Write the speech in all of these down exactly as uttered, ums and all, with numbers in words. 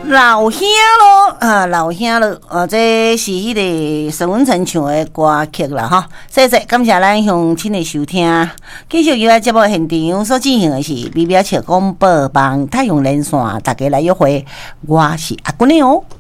老兄咯，啊，老兄咯，啊，这是迄个沈文成唱的歌曲啦，哈。谢谢，感谢咱乡亲的收听。继续由咱节目现场所进行的是美妙笑广播帮太阳连线，大家来约会，我是阿君的哦。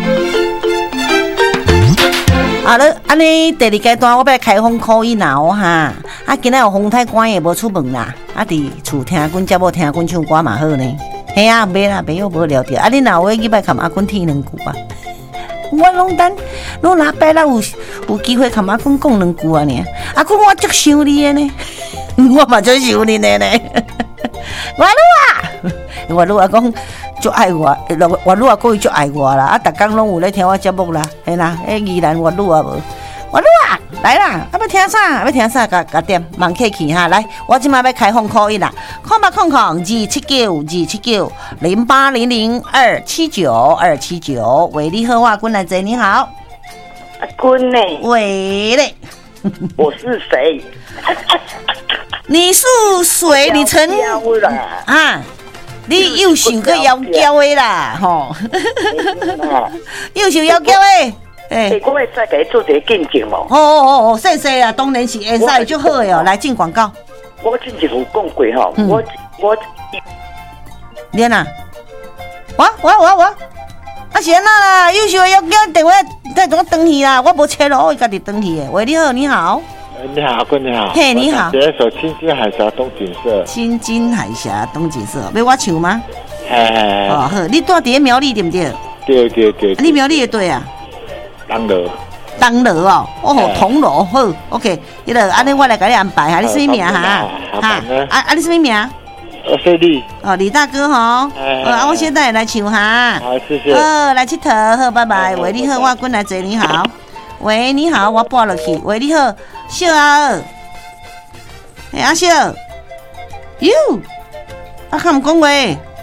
好了，安尼第二阶段我要开放考音啦哦哈。啊，今仔有风太关也无出门啦，啊，伫厝听阮节目听阮唱歌嘛好呢。嘿啊，袂啦，朋友无聊着。啊，你若有诶，去摆看阿坤听两句啊。我拢等，拢哪摆咱有有机会看阿坤讲两句啊呢？阿坤我足想你诶呢，我嘛足想你诶呢。我女啊，我女啊讲足爱我，我女啊讲伊足爱我啦。啊，逐工拢有咧听我节目啦，嘿啦，迄宜兰我女啊无。我女啊，来啦！要听啥？要听啥？甲甲点忙客气哈！来，我即摆要开放call in啦，空八空空二七九二七九零八零零二七九二七九。喂，你好，我君来姐，你好。 阿君呢？ 喂嘞， 我是谁？ 你是谁？你曾啊？你又想个妖娇的啦，吼！又想妖娇的。 哎，我会再给做一个见证哦。 哦哦哦，谢谢啊，当然是会使就好的哦。来进广告。 我之前有讲过吼，我我。 你呐？我我我我，啊是安那啦，有时候要叫电话再怎么登去啦，我无切咯，我家己登去的。喂，你好，你好。 你好，哥你好。 嘿，你好。 第一首《青金海峡东景色》。 青金海峡东景色，要我唱吗？ 哎。 哦好，你住伫苗栗对不对？ 对对对。 你苗栗的对啊？ 东楼， 东楼哦，哦，铜锣好 ，OK， 迄个安尼我来给你安排哈，你什么名哈？哈，啊啊，你什么名？ 我是李。 哦，李大哥哈，呃，啊，我现在也来唱哈。 好，谢谢。 呃，来佚佗，好，拜拜。喂，你好，我君来坐，你好。喂，你好，我拨落去。喂，你好，小啊，哎，阿小，哟，啊，看唔讲话，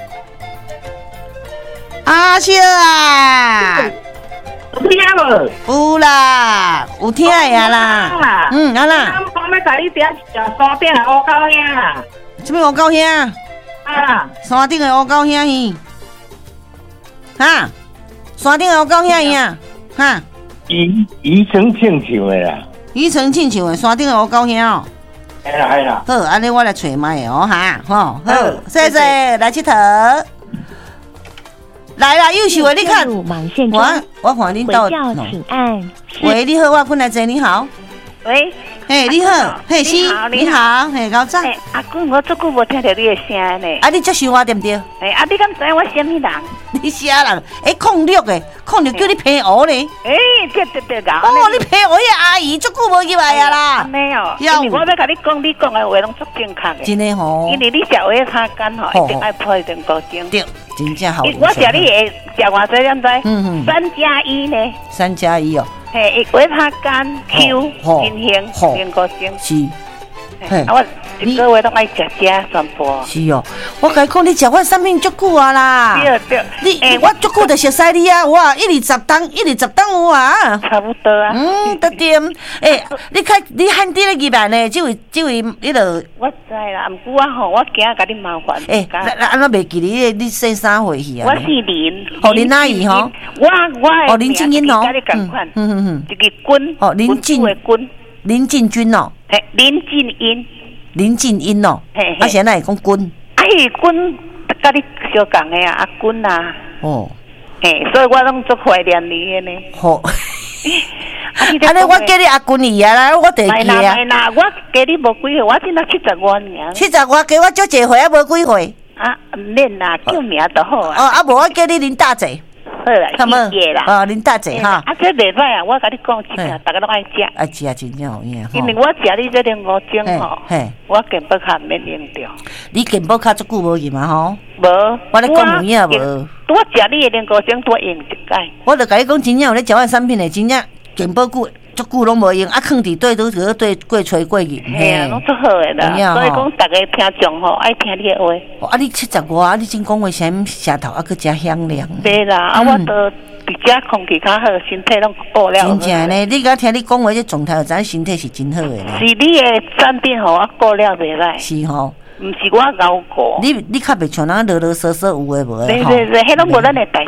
阿小啊。 有听无？ 有啦，有听呀啦。嗯，啊啦。 我要甲你点食山顶的乌狗兄啦。 什么乌狗兄？ 啊， 山顶的乌狗兄伊。哈？山顶的乌狗兄伊啊？哈？ 宜宜城庆唱的啦。 宜城庆唱的山顶的乌狗兄哦。 系啦系啦。 好，安尼我来找卖哦哈，吼好，谢谢，来佚佗。来啦，优秀的你看，我我看恁到。 请按。 喂，你好，我君来姐，你好。 喂， 嘿，你好，嘿，是，你好，嘿，高早。 阿君，我足久无听到你的声呢。 啊，你接受我对不对？ 哎，啊，你敢知我什么人？ 你啥人？哎，控六的，控六叫你陪我呢。 哎，对对对个。 哦，你陪我迄阿姨足久无入来啊啦。 没有，因为我要甲你讲，你讲的话拢足正确的。 真的吼。 因为你食话擦干吼，一定爱泡一点高精。 对。真正好， 我食你会食偌济点知？嗯嗯，三加一呢？ 三加一哦。 嘿，维他干 Q 金星变高精是。 嘿，我一个月都爱食这全部。 是哦，我甲你讲，你食我产品足久啊啦。 对对。 你诶，我足久就熟悉你啊，哇，一二十档，一二十档有啊。 差不多啊。 嗯，得点。诶，你看你汉地咧入来呢，这位这位迄个。 我知啦，毋过啊吼，我惊甲你麻烦。 诶，那安怎袂记你？你生啥岁去啊？ 我是林。 哦，林阿姨吼。 我我。 哦，林静英哦。 嗯嗯嗯嗯。 一个君。 哦，林静。 君。 林进军哦。 嘿，林静英。 林静英哦。 嘿。 啊，现在会讲君。 哎，君，甲你相共的啊，阿君啊。 哦。 嘿，所以我拢足怀念你的呢。 好。安尼我叫你阿君姨啊啦，我第二个啊。 没啦，我加你无几岁，我只那七十外年。 七十外加我足济岁啊，无几岁。 啊，唔免啦，叫名就好啊。 哦，啊无我叫你林大姐。 好啦，谢谢啦。 哦，林大姐哈。 啊，这袂歹啊，我甲你讲真啊，大家都爱食。 爱食啊，真正有影。 因为我食你这两五种吼，我健保卡免用着。 你健保卡足久无用啊吼？ 无。 我咧讲有影无？ 我食你的两五种多用一解。 我就甲你讲，真正有咧食我产品的，真正健保久。足久拢无用，啊，放伫对都个对过吹过去。 嘿啊，拢足好诶啦。所以讲，大家听众吼爱听你诶话。 哦，啊，你七十外，啊，你真讲话声舌头啊，佮食响亮。 对啦，啊，我都伫遮空气较好，身体拢顾了。 真正呢，你甲听你讲话这状态，就知身体是真好诶啦。 是你诶产品吼，我顾了袂歹。 是吼。 毋是我熬顾。 你你较袂像咱啰啰嗦嗦有诶无诶。 对对对，迄拢无咱诶代志。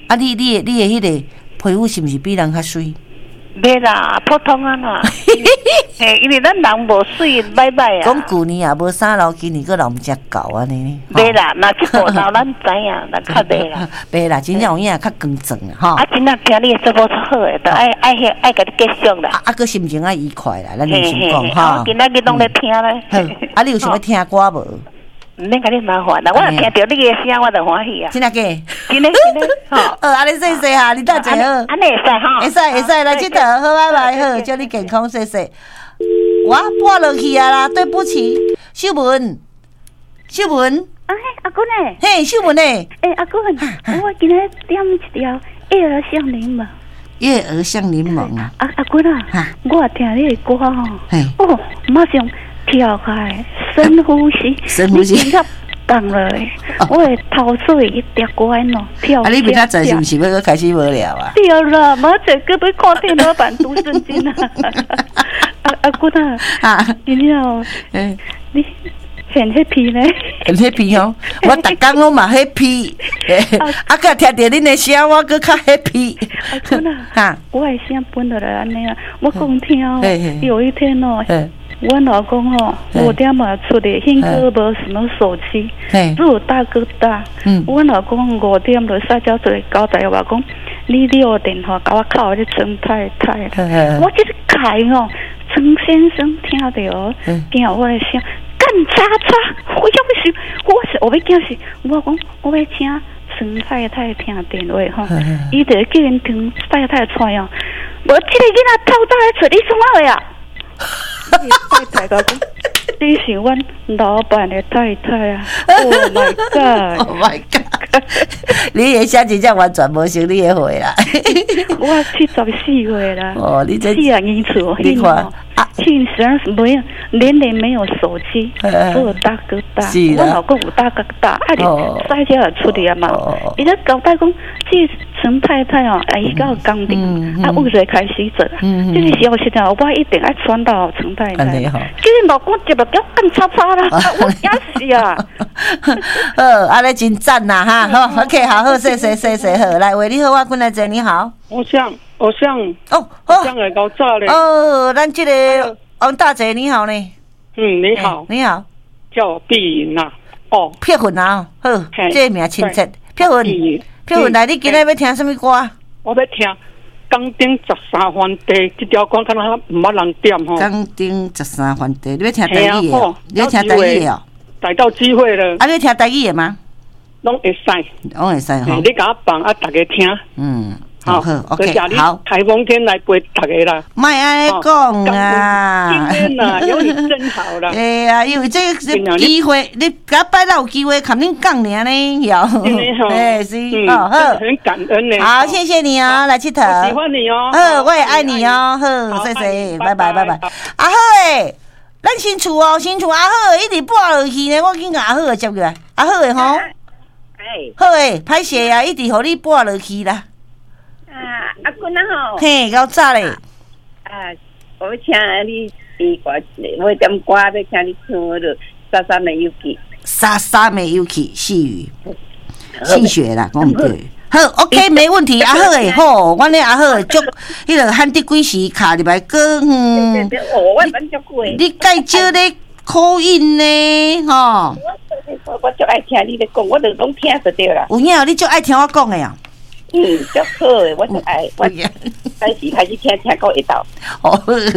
啊，你你的你的迄个皮肤是毋是比人较水？ 袂啦，普通啊啦。嘿，因为咱人无水，歹歹啊。 讲旧年也无啥路，今年个人毋食够安尼。 袂啦，那即步老咱知影，咱较袂啦。 袂啦，真正有影较光壮啊，吼。 啊，真正听你的节目出好诶，都爱爱迄爱甲你继续啦。 啊，啊，个心情啊愉快啦，咱就先讲吼。今仔日拢咧听咧。 好，啊，你有想要听歌无？ 毋免甲你麻烦啦，我若听到你诶声，我就欢喜啊。 真的假？ 真的真的，吼。 呃，安尼说说哈，你大姐好。 安尼会使吼。 会使会使来佚佗，好拜拜好，祝你健康说说。我拨落去啊啦，对不起，秀文，秀文。 啊嘿，阿姑呢？ 嘿，秀文呢？ 诶，阿姑，我今日点一条叶儿香柠檬。 叶儿香柠檬啊！ 阿阿姑啊，我听你的歌吼，哦，马上跳开，深呼吸， 深呼吸， 你较棒了诶！我的头水一滴乖喏，跳。 啊，你比较早是毋是要开始无聊啊？ 对啦，马上搁要看电脑版读圣经啊！阿阿姑啊，啊，你了，诶，你。很 happy 呢， 很 happy 哦！我逐工拢嘛 happy， 啊，佮听到恁的声，我佮较 happy。 阿姑啊，哈，我的声本来安尼啊，我讲听哦，有一天哦，我老公哦五点嘛出来，兴哥无什么手机，只有大哥大。我老公五点就撒娇出来交代我讲，你六点吼甲我靠去陈太太啦。我就是开哦，陈先生听到，惊我的声。干叉叉！我要是我是我要惊是，我讲我要请陈太太听电话吼，伊就叫人听太太出哦。无这个囡仔偷早来找你创啥呀？太太讲，你是阮老板的太太啊 ！Oh my god！Oh my god！你的声真正完全无像你的岁啦。 我七十四岁啦。 哦，你这四啊年厝， 你看。 现实是没有，年年没有手机，只有大哥大。我老公有大哥大，啊，你在家也出来嘛。伊咧交代讲，这陈太太哦，哎，伊较有工程，啊，五岁开始做啊。这个消息啊，我一定要传到陈太太。叫你老公接了叫干叉叉啦，我惊死啊！ 好，安尼真赞呐哈！好 ，OK， 好好，谢谢谢谢，好，来，喂，你好，我滚来坐，你好。 我想，我想， 哦， 哦，想来搞炸嘞。 哦，咱这个王大姐你好呢。 嗯，你好， 你好， 叫我碧云呐。哦， 碧云啊，好，这名亲切。碧云，碧云来，你今日要听什么歌？ 我要听《钢钉十三番地》这条歌，看他唔捌人点吼。 钢钉十三番地，你要听台语的？你要听台语的哦？ 逮到机会了。 啊，你要听台语的吗？ 拢会使， 拢会使吼。 你甲我放啊，大家听。 嗯。好好 ，OK， 好。 台风天来陪大家啦。 莫安尼讲啊！ 今天呐，有你真好啦。 哎呀，因为这个机会，你甲摆到有机会，肯定讲你呢，有。哎，是哦，好。 很感恩呢。 好，谢谢你哦，来佚佗。 喜欢你哦。 好，我也爱你哦。好，谢谢，拜拜，拜拜。阿好诶，咱新厝哦，新厝阿好一直拨落去呢，我紧甲阿好接过来。阿好诶吼。哎。好诶，歹势啊，一直互你拨落去啦。 啊，阿姑呐吼， 嘿，够早嘞！ 啊，我请你你歌，我点歌要请你唱迄个《沙沙没有气》。 沙沙没有气，细雨，细雪啦，讲唔对。好 ，OK， 没问题。阿好诶，好，我咧阿好足，迄个汉滴几时卡入来个？嗯，你你介少咧口音呢？吼。 我我足爱听你咧讲，我就拢听就对啦。 有影，你足爱听我讲诶啊？ 嗯，足好诶，我就爱，我开始开始听听到一道。 哦，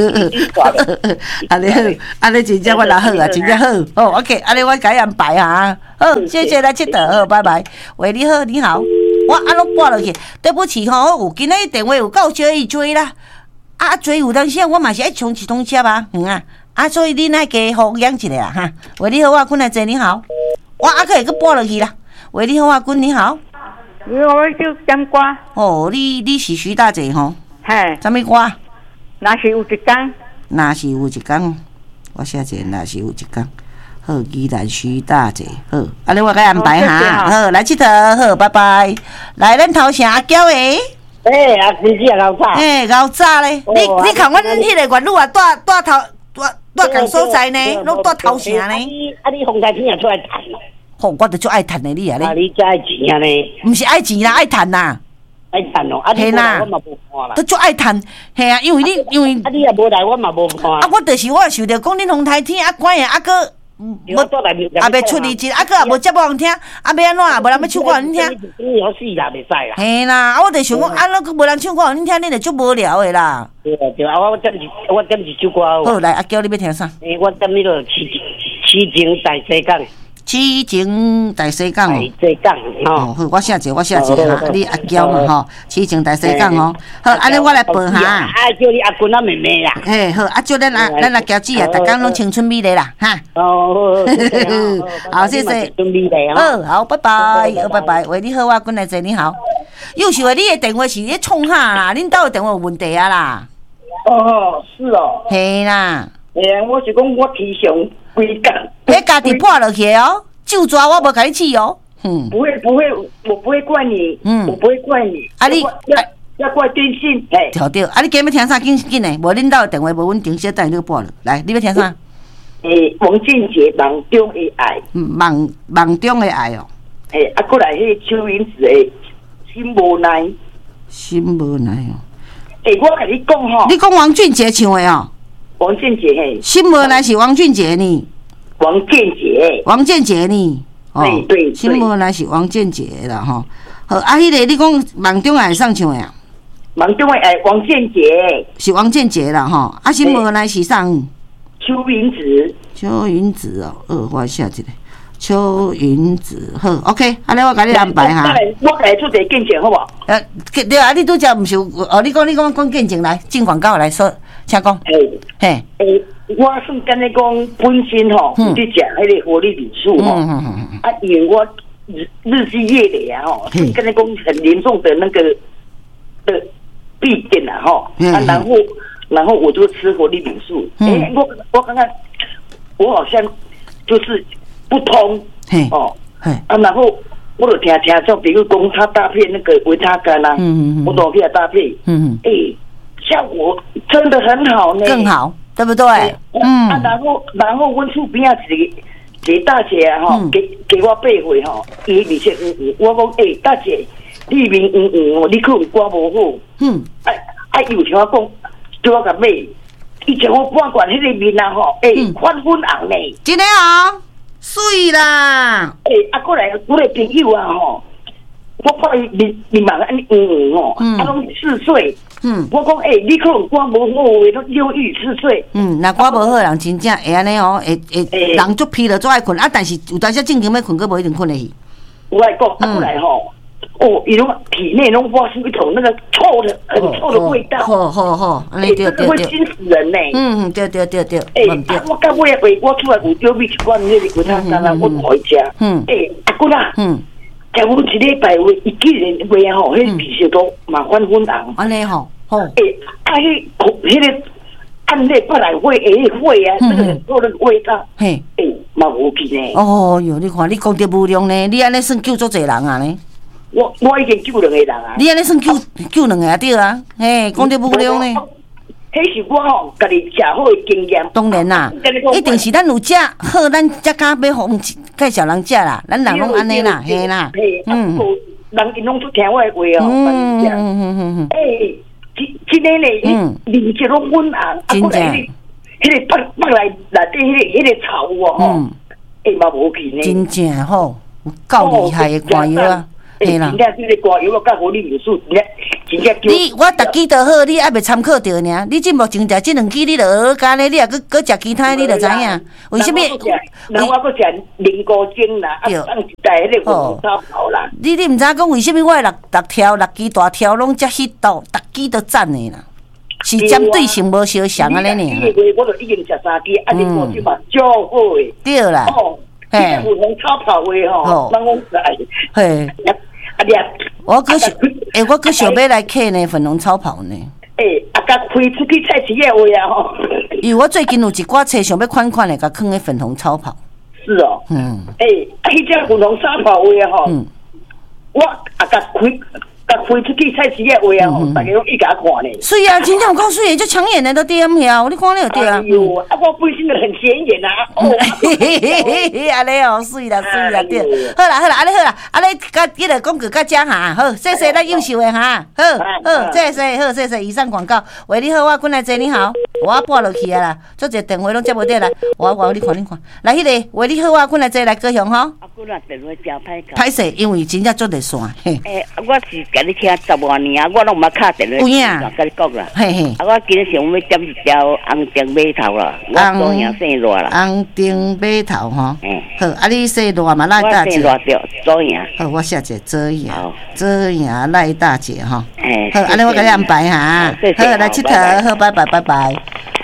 安尼好，安尼真正我也好啊，真正好。哦 ，OK， 安尼我改安排哈。好，谢谢来佚佗，好，拜拜。喂，你好，你好，我安拢拨落去，对不起吼，有今仔电话有够少伊追啦，啊追有当时我嘛是爱冲一通车啊，嗯啊，啊所以你爱加好养一下啊哈。喂，你好，我滚来坐，你好，我啊可会个拨落去啦。喂，你好，我滚，你好。 你我就点歌。 哦，你你是徐大姐吼？ 嘿。 什么歌？ 若是有一天。 若是有一天，我写者若是有一天。好，依然徐大姐。好，安尼我该安排哈。好，来佚佗，好，拜拜。来，咱头城阿娇诶。 诶，阿姐姐老早。 诶，老早咧。你你看阮迄个原路啊，住住头住住共所在呢，拢住头城呢。 啊，你风台天也出来谈。 吼，我就足爱趁的你啊！ 你，啊，你真爱钱啊呢？ 毋是爱钱啦，爱趁啦。 爱趁哦，啊，你无来我嘛无看啦。 都足爱趁，嘿啊，因为你因为啊，你也无来我嘛无看。 啊，我就是我受着讲恁风台天啊关的，啊个无啊袂出力气，啊个也无接无人听，啊要安怎啊？无人要唱歌互恁听。 你好死啦，袂使啦。 嘿啦，啊我就想讲，啊那个无人唱歌互恁听，恁就足无聊的啦。 对啊对啊，我点是我点是首歌。 好来，阿娇你要听啥？ 诶，我点迄个痴痴情大西港。 痴情大西港哦， 大西港哦，好，我写一个，我写一个哈，你阿娇嘛吼，痴情大西港哦，好，安尼我来报哈。 啊，叫你阿君啊妹妹啦。 嘿，好，啊，祝咱阿咱阿娇姊啊，逐工拢青春美丽啦，哈。 哦， 好，谢谢。 青春美丽啊。 好，好，拜拜，好，拜拜。喂，你好，我君来坐，你好。又是话你的电话是咧创啥啦？恁兜的电话有问题啊啦？ 哦，是哦。 嘿啦。 诶，我是讲我提上规工。 迄家己破落去哦，就抓我无甲你气哦。嗯。 不会不会，我不会怪你。嗯。我不会怪你。 啊你要要怪电信。嘿。 对对，啊你今日要听啥？紧紧诶，无恁兜的电话无稳定，小等你破了。来，你要听啥？ 诶，王俊杰梦中的爱。 梦梦中的爱哦。 诶，啊，过来迄邱云子诶，心无奈。 心无奈哦。 诶，我甲你讲吼。 你讲王俊杰唱的哦。 王俊杰嘿。 心无奈是王俊杰呢。 王俊杰。 王俊杰呢？ 哦，对对。 心无奈是王俊杰啦吼。好，啊，迄个你讲梦中的爱上唱的啊？ 梦中的爱，王俊杰。 是王俊杰啦吼。啊，心无奈是上。 邱云子。 邱云子哦，二我写一个。邱云子，好 ，OK， 安尼我甲你安排哈。 我来做一个见证，好不好？ 呃，对啊，你拄则毋是哦？你讲你讲讲见证来，进广告来说，请讲。 嘿，嘿，诶，我算跟你讲本身吼，有伫食迄个活力敏素吼，啊，因为我日日积月累啊吼，跟你讲很严重的那个的病症啊吼，啊，然后然后我就吃活力敏素，诶，我我刚刚我好像就是不通，哦，啊，然后我就听听说，比如讲他搭配那个维他干啊，我都给他搭配，嗯，诶，效果真的很好呢， 更好，对不对？ 嗯，啊，然后然后阮厝边啊一个一个大姐啊，吼，给给我背回吼，伊面色黄黄，我讲诶，大姐，你面黄黄哦，你可能肝无好，嗯，啊啊，伊有听我讲，叫我甲买，伊叫我半罐迄个面啊，吼，诶，翻粉红呢， 真的哦。水啦！ 诶、欸，啊，过来我的朋友啊，吼，我看伊面面盲安尼黄黄哦，啊，拢四岁。嗯，我讲诶、欸，你可能肝无好诶，都忧郁四岁。 嗯，那肝无好人真正会安尼哦，会会人足疲了，足爱困啊，但是有当时正经要困，佫无一定困得去。 我来讲，啊，过来吼。哦，伊拢体内拢发出一种那个臭的、很臭的味道。 好好好，安尼对对对， 会惊死人呢。 嗯，对对对对。 哎，我到尾回我出来有丢米一罐那个维他干啊，我回家。嗯。哎，阿姑啦。嗯。假如一礼拜话，伊既然话吼，迄皮屑都麻烦粉红。 安尼吼，好。 哎，啊，迄迄个按那不来会诶会啊，这个很多的味道。嘿。哎，嘛无去呢。 哦哟，你看你功德无量呢，你安尼算救足侪人啊呢？ 我我已经救两个人啊！ 你安尼算救救两个啊？对啊，嘿，功德无量呢。 迄是我吼，家己食好的经验。 当然啦，一定是咱有食好，咱才敢要互介绍人食啦。咱人拢安尼啦，嘿啦。 嗯。人因拢出听我的话哦。嗯嗯嗯嗯嗯。诶，今今天咧，嗯，面色拢粉红，啊，过来迄个迄个放放来内底迄个迄个草哦，吼，诶嘛无去呢。 真正吼，够厉害的歌谣啊！ 嘿啦，真正这个歌谣我甲活力敏素，真正真正。 你我逐支都好，你还袂参考着呢？你即目前食即两支，你就学干咧，你也佮佮食其他，你就知影。为什么？ 人我佮食菱膏精啦，啊，放一袋迄个粉红泡泡啦。 你你毋知讲为什么我六六条六支大条拢遮迄度，逐支都赞的啦？是针对性无相像安尼呢？ 我就已经食三支，啊，你我即嘛足好诶。 对啦。 嘿，粉红泡泡的吼，人讲在。嘿。 我搁想，诶，我搁想要来客呢，粉红超跑呢。 诶，啊，甲开出去菜市的话啊吼。 因为我最近有一寡车想要款款的，甲放喺粉红超跑。 是哦。嗯。诶，啊，迄只粉红超跑话啊吼。嗯。我啊，甲开， 搭飞出去菜市个话啊，大家拢一家看呢。 水啊，真正有够水，就抢眼的都点遐，你看你有对啊。 哎呦，啊，我本身就很显眼啊。哦， 安尼哦，水啦水啦对。好啦好啦，安尼好啦，安尼甲迄个广告甲遮哈，好，谢谢咱优秀的哈，好好，谢谢好谢谢，以上广告。喂，你好，我滚来坐，你好，我拨落去啊啦，做一个电话拢接无得来，我我你看你看，来迄个，喂，你好，我滚来坐来高雄吼。 啊，滚来电话交歹个。 歹势，因为真正做得线，嘿。 诶，我是甲你听十外年啊，我拢毋捌敲电话。 有影， 甲你讲啦。 嘿嘿。 啊，我今日想要点一条红丁码头啦，我做兄姓热啦。 红丁码头吼。 嗯。 好，啊，你姓热嘛？赖大姐。 我姓热着，左兄。 好，我写者左兄，左兄赖大姐吼。 诶。 好，安尼我甲你安排哈。好，来佚佗，好，拜拜拜拜。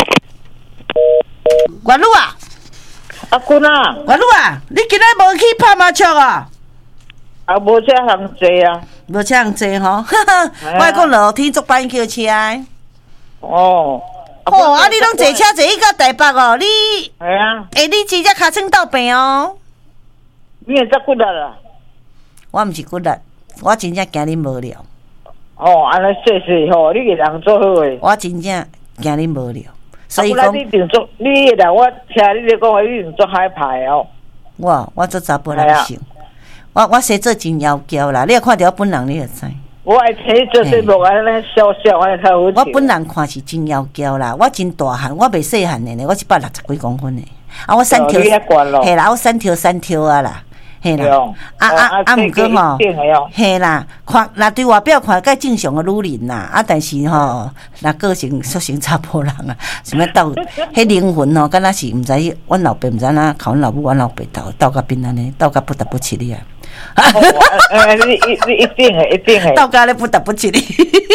元鲁啊， 阿君啊， 元鲁啊，你今仔无去拍麻将啊？ 啊，无车通坐啊， 无车通坐吼，我讲落天足班叫车的。 哦， 哦，啊，你拢坐车坐去到台北哦？你系啊， 诶，你真正尻川斗病哦？ 你会则骨力啦？ 我毋是骨力，我真正惊你无聊。 哦，安尼谢谢吼，你个人做好诶。 我真正惊你无聊。所以讲，你定做，你啦，我听你咧讲话，你定做海派哦。 我我做查甫人性，我我生做真妖娇啦。你若看到我本人，你就知。 我爱听你做节目，安尼笑笑，安尼较好笑。 我本人看是真妖娇啦，我真大汉，我袂细汉的呢，我一百六十几公分的。啊，我三条，嘿啦，我三条三条啊啦。嘿啦，啊啊啊！毋过吼，嘿啦，看若对外表看，甲正常的女人啦，啊，但是吼，若个性属性查甫人啊，什么斗，迄灵魂吼，敢若是毋知，阮老爸毋知哪，靠阮老母，阮老爸斗斗甲边安尼，斗甲不得不起哩啊！ 哎，你你一定的，一定的， 斗甲咧不得不起哩。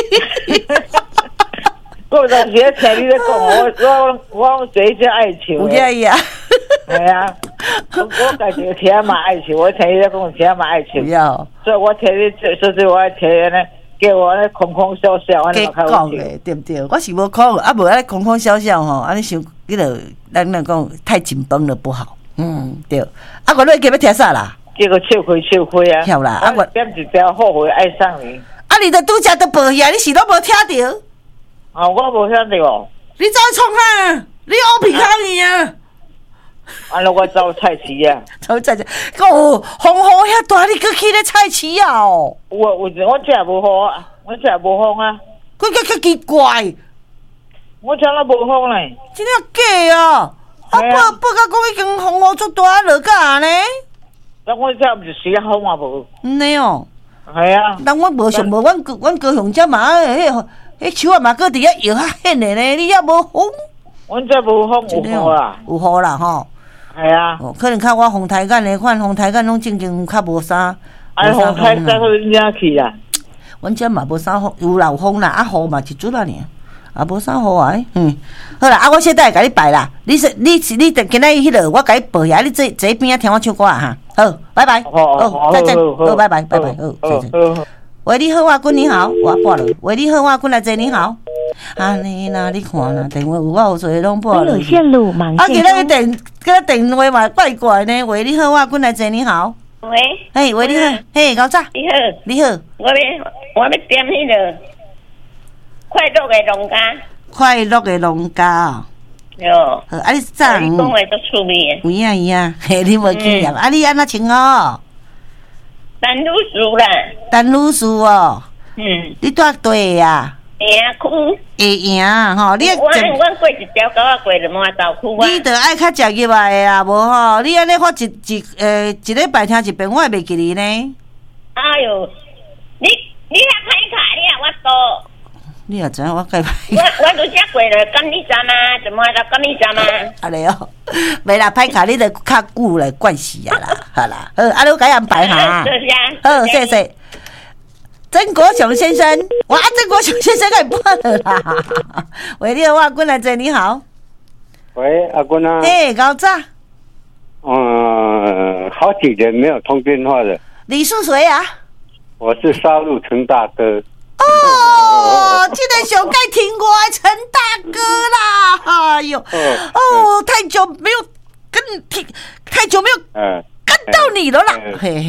我有时听你咧讲，我我我做一些爱情。 有呀呀。 系啊，我我家己听嘛爱情，我听你咧讲听嘛爱情。 有。所以我听你做，所以我爱听安尼，叫我安尼空空笑笑，安尼较好笑。 对不对？我是无空，啊无安尼空空笑笑吼，安尼想，迄个咱那讲太紧绷了不好。嗯，对。啊，我你今要听啥啦？ 叫个笑开笑开啊！ 晓啦，啊我点一条后悔爱上你。 啊，你都拄则都报遐，你是拢无听着？ 啊，我无听着哦。 你走去创啊？你乌皮康去啊？ 安尼我走菜市啊。 走菜市，哦，风雨遐大，你搁去咧菜市啊？哦。 我我我这也无风啊，我这也无风啊。 佮佮佮奇怪。 我这哪无风嘞？ 真正假啊？啊，报报甲讲已经风雨足大，落甲安尼。 那我这毋是时啊风啊无。 唔呢哦。 系啊。 但我无想无，阮阮高雄遮嘛，迄迄树啊嘛，搁伫遐摇较显的呢，你遐无风。 阮这无风有雨啦。 有雨啦吼。 系啊。 哦，可能较我风台干的款，风台干拢正经较无啥。 哎，风台干好领去啦。 阮遮嘛无啥风，有老风啦，啊雨嘛一撮啊尔。啊，无啥好啊，嗯，好啦，啊，我现在甲你拜啦，你是你是你今仔日迄落，我甲你报遐，你坐坐一边啊听我唱歌啊哈，好，拜拜，好，再见，好，拜拜，拜拜，好，再见。喂，你好，我君你好，我挂了。喂，你好，我君来坐你好。啊，你呐，你看啦，电话有我有做拢拨了。 线路忙线。 啊，今仔日电，今仔电话嘛怪怪呢。喂，你好，我君来坐你好。 喂。 嘿，喂，你好，嘿，高早。 你好。 你好。 我要我要点迄个。快乐的农家， 快乐的农家哦。 哟， 好，啊你早。 你讲话都出名。 有影有影，嘿，你无经验，啊你安怎称呼？ 陈女士啦。 陈女士哦。 嗯。 你住对呀？ 下区。 下营吼，你。 我我过一条沟啊，过了满道区啊。 你着爱较食入来的啦，无吼，你安尼发一一诶一礼拜听一遍，我会袂记你呢。 哎哟，你你遐歹卡，你遐我多。 你也知影我该。 我我都只过了，咁你知嘛？怎么到咁你知嘛？ 安尼哦，袂啦，歹卡你着较久来惯死啊啦，好啦，好，安尼我甲你安排哈。好，谢谢。曾国雄先生，哇，曾国雄先生该换了啦。喂，你好，阿君来这你好。 喂，阿君啊。 哎，高早。 嗯，好几年没有通电话了。 你是谁啊？ 我是沙鹿陈大哥。 哦，今天上该听我的陈大哥啦！哎呦，哦，太久没有跟听，太久没有跟到你了啦！嘿嘿，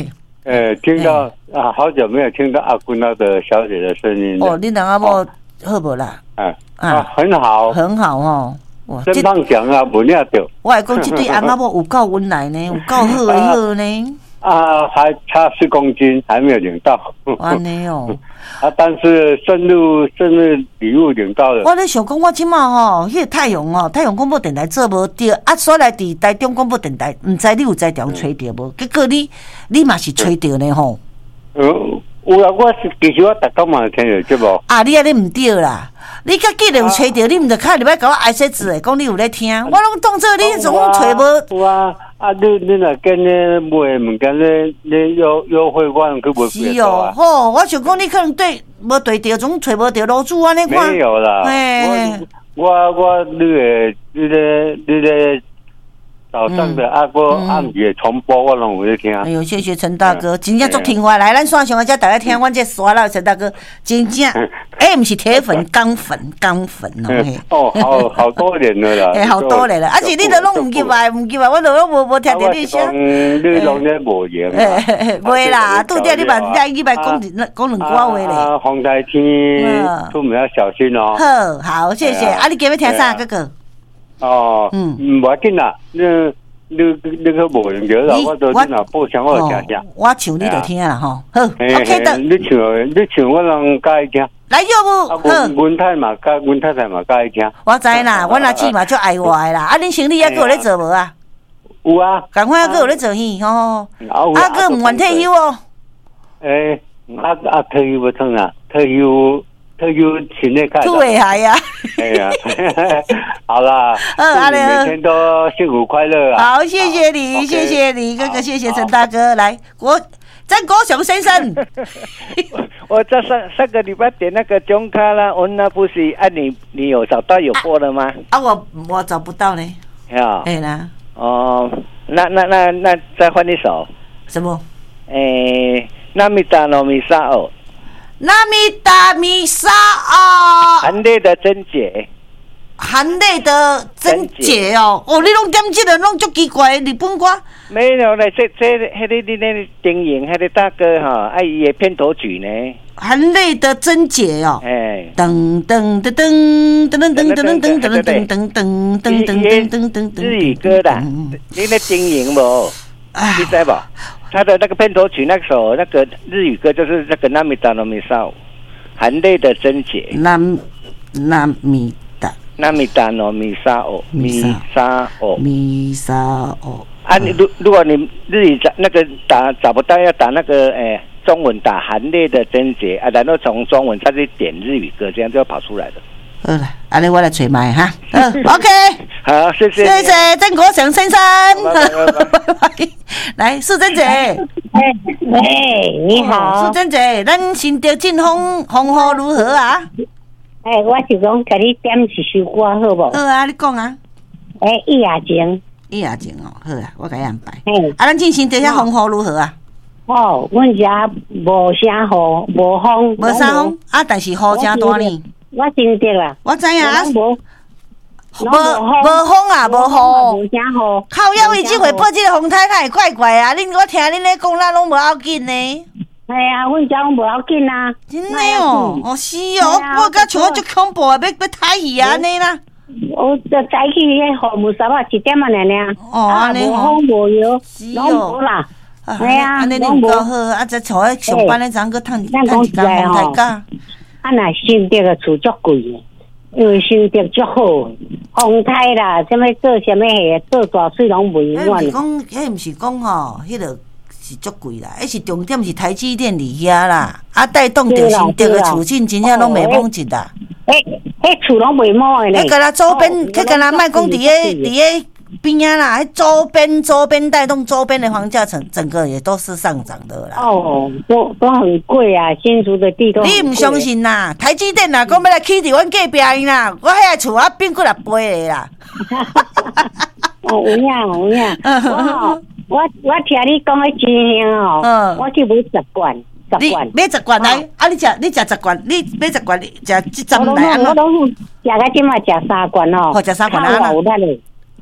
呃，听到啊，好久没有听到阿姑那的小姐的声音了。 哦，你两阿婆好不啦？ 啊啊，很好， 很好哦。哇， 真棒奖啊，不念着。 我还讲这对翁阿婆有够温来呢，有够好的好呢。 啊，还差四公斤，还没有领到。 安尼哦。 啊，但是生日生日礼物领到了。 我咧想讲，我即马吼，迄个太阳哦，太阳广播电台做无着，啊，所来伫台中广播电台，毋知你有在调吹着无？结果你你嘛是吹着呢吼。 嗯，有啊，我是其实我逐工嘛听着节目。 啊，你安尼毋对啦！你甲记得有吹着，你毋着开入来甲我挨说字诶，讲你有咧听，我拢当做你总吹无。 有啊。啊，你你若跟咧买物件咧咧优优惠券去买几多啊？ 是哦，吼，我想讲你可能对无对着，总找无着路主安尼看。 没有啦，我我我你个你咧你咧早上的啊，我暗夜重播我拢有咧听。 哎呦，谢谢陈大哥，真正足听话。来，咱线上个只大家听，阮这刷了陈大哥，真正哎，毋是铁粉，钢粉，钢粉哦。哦，好好多年了啦。 哎，好多年了，而且你都拢毋入来，毋入来，我都拢无无听着你声。 嗯，你拢咧无闲。 袂啦，拄则你嘛再你来讲讲两句话咧。 啊，风台天出门要小心哦。 好，好，谢谢。啊，你今日听啥哥哥？ 哦，嗯，唔要紧啦，你你你个无用着啦，我都电脑播上我听听。 我唱你就听啦吼，好 ，OK 的。 你唱你唱我人介听。 来要不？ 好，文太嘛介文太太嘛介听。 我知啦，阮阿姊嘛足爱我的啦。啊，恁生理还佫有咧做无啊？ 有啊， 赶快佫有咧做戏吼。啊，佫毋愿退休哦。 诶，啊啊退休要创啊，退休。退休前咧开。 吐会海呀！ 哎呀，好啦，祝你每天都幸福快乐啊！ 好，谢谢你，谢谢你，哥哥，谢谢陈大哥，来国曾国雄先生。 我在上上个礼拜点那个中卡啦，我那不是啊，你你有找到有播了吗？ 啊，我我找不到呢。 呀， 哎啦。 哦，那那那那再换一首。 什么？ 诶，那米达诺米沙哦。 那米达米沙啊， 含泪的贞洁， 含泪的贞洁哦，哦，你拢点这个拢足奇怪的日本歌。 没有嘞，这这迄个你那电影迄个大哥哈，哎也片头曲呢。 含泪的贞洁哦， 哎， 噔噔噔噔噔噔噔噔噔噔噔噔噔噔噔噔噔噔日语歌的，你那电影无？你知不？他的那个片头曲那首那个日语歌就是那个那米达诺米沙，含泪的贞洁。 那那米达那米达诺米沙哦，米沙哦， 米沙哦。 啊，你如如果你日语找那个打找不到，要打那个诶、欸、中文打含泪的贞洁啊，然后从中文再去点日语歌，这样就要跑出来了。 好啦，安尼我来找麦哈。OK， 好，谢谢， 谢谢曾国祥先生。拜拜。来，素贞姐。哎， 喂，你好， 素贞姐，咱新竹进风风雨如何啊？ 哎，我是讲给你点一首歌好不？ 好啊，你讲啊。 哎，一夜情， 一夜情哦，好啊，我给你安排。哎，啊，咱进新竹遐风雨如何啊？ 哦，阮遮无啥雨，无风， 无啥风啊，但是雨真大呢。 我真的啦， 我知影啊，无无无风啊，无雨， 无啥雨。 靠，要伊即回报即个风台，太怪怪啊！恁我听恁咧讲，咱拢无要紧呢。 系啊，阮遮拢无要紧啊。 真的哦，哦是哦，我甲像我足恐怖啊，要要太戏安尼啦。 我早起迄雨雾沙巴一点啊，娘娘。 哦，安尼无风无雨，拢无啦。 系啊，安尼恁够好，啊，再坐咧上班咧，昨个趁趁一工风台假。 啊，那新竹个厝足贵的，因为新竹足好，风台啦，什么做什么个做大水拢袂用。 迄毋是讲，迄毋是讲吼，迄个是足贵啦，迄是重点是台积电伫遐啦，啊带动着新竹个厝境真正拢袂猛一啦。 诶，迄厝拢袂猛的咧。 迄个啦周边，迄个啦，莫讲伫个伫个边啊啦，迄周边周边带动周边的房价整整个也都是上涨的啦。 哦，都都很贵啊，新竹的地都。 你唔相信啦？台积电啦，讲要来起伫阮隔壁啦，我遐厝啊变过来飞的啦。 哦，有影有影，我我我听你讲的真香哦，我去买十罐。 你买十罐来，啊！你食你食十罐，你买十罐，你食即针来啊！ 我拢食个即马食三罐哦， 好食三罐啊！ 有力嘞，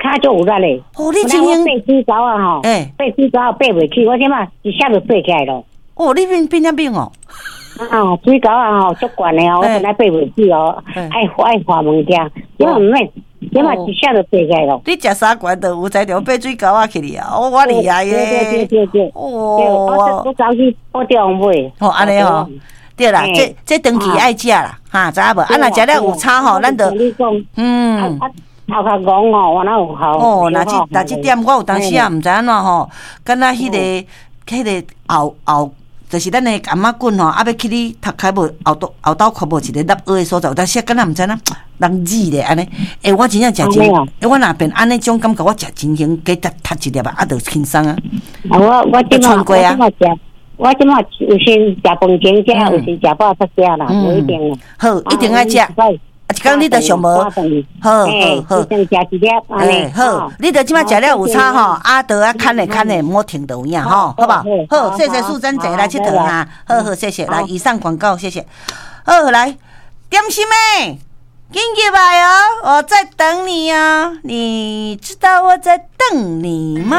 骹就有力嘞。 哦，你真用爬水沟啊吼， 哎， 爬水沟爬袂起，我即马一下就爬起来咯。 哦，你变变啥病哦？ 啊，水沟啊吼，足悬的哦，我本来爬袂起哦，爱爱滑物件，因为唔免，因为一下就爬起来咯。 你食啥罐都有才着爬水沟啊去哩啊！哦，我厉害耶！ 对对对对， 哦， 我我走去我地方买。 哦，安尼吼。对啦，这这长期爱食啦，哈，知影无？啊，若食了有差吼，咱着嗯。 头壳戆吼，我哪有效？ 哦，那这那这点我有当时也毋知安怎吼，敢若迄个迄个后后，就是咱的阿嬷棍吼，啊要去你头壳无后斗后斗壳无一个凹凹的所在，有当时敢若毋知影人字咧安尼。诶，我真正食真，诶，我若变安尼种感觉，我食真行，加搭读一粒啊，啊，就轻松啊。 我我即马我即马食。我即马有先食饭前食，有时食饱才食啦，无一定啦。 好，一定爱食。啊，一工你着上无。好好好。 一定食一粒安尼。 好，你着即马食了有差吼，啊，着啊看咧看咧，毋好停到有影吼，好吧？好，谢谢素贞姐来佚佗哈。好好，谢谢。来，以上广告，谢谢。好，来，点心妹，紧入来哦，我在等你哦。你知道我在等你吗？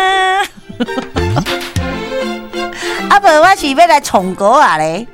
啊不，我是要来唱歌啊咧。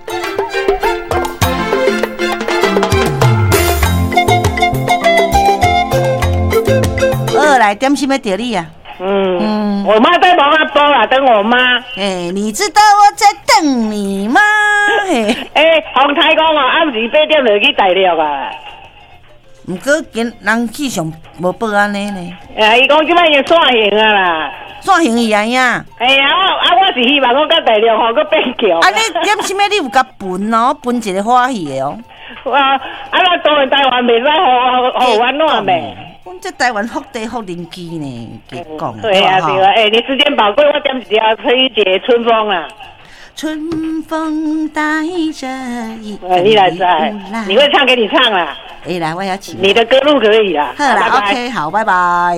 二来点心要着你啊。 嗯嗯，我妈在忙阿波啦，等我妈。 哎，你知道我在等你吗？ 哎，洪太公哦，暗时八点就去大陆啊。 毋过今人气上无报安尼呢。 哎，伊讲即摆已经煞刑啊啦。 煞刑伊安呀？ 哎呀，啊，我是希望我甲大陆吼个变强。 啊，你点什么？你有甲分哦，分一个欢喜的哦。 啊，啊，那当然台湾袂使互互安怎袂？ 阮这台湾福地福人机呢，结讲。 对啊对啊，哎，你时间宝贵，我点一条崔一节春风啦。 春风带着一个你来来，你会唱给你唱啦。 哎，来，我要起。 你的歌路可以啦。 好啦 ，OK， 好，拜拜。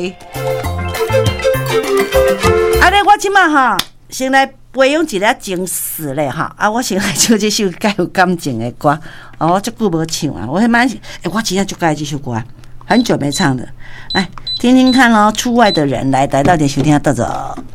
安尼，我即马哈，先来培养一个情史咧哈。啊，我先来唱这首介有感情的歌。哦，我足久无唱啊，我迄蛮，哎，我真正足爱这首歌，很久没唱了。来听听看哦，出外的人来来到点收听到这。